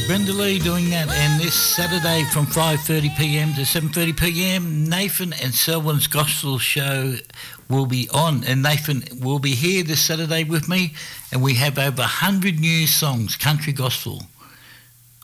Brenda Lee doing that, and this Saturday from 5:30pm to 7:30pm, Nathan and Selwyn's Gospel Show will be on, and Nathan will be here this Saturday with me, and we have over 100 new songs, country gospel.